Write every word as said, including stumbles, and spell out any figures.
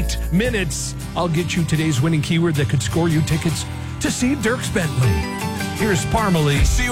eight minutes, I'll get you today's winning keyword that could score you tickets to see Dierks Bentley. Here's Parmalee.